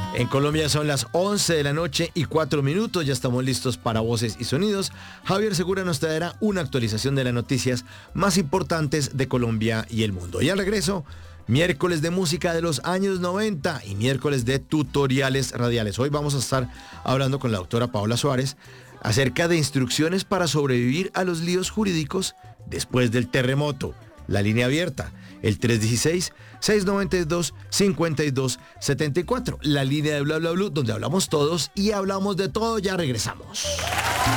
En Colombia son las 11 de la noche y 4 minutos. Ya estamos listos para Voces y Sonidos. Javier Segura nos traerá una actualización de las noticias más importantes de Colombia y el mundo. Y al regreso, miércoles de música de los años 90 y miércoles de tutoriales radiales. Hoy vamos a estar hablando con la doctora Paola Suárez acerca de instrucciones para sobrevivir a los líos jurídicos después del terremoto. La línea abierta, el 316-692-5274. La línea de Bla Bla Blue, donde hablamos todos y hablamos de todo. Ya regresamos.